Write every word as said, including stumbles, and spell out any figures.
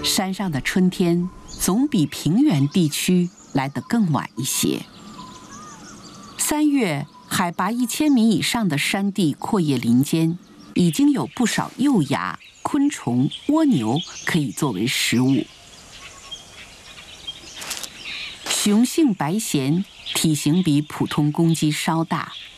山上的春天总比平原地区来得更晚一些。三月，海拔一千米以上的山地阔叶林间，已经有不少幼芽、昆虫、蜗牛可以作为食物。雄性白鹇体型比普通公鸡稍大，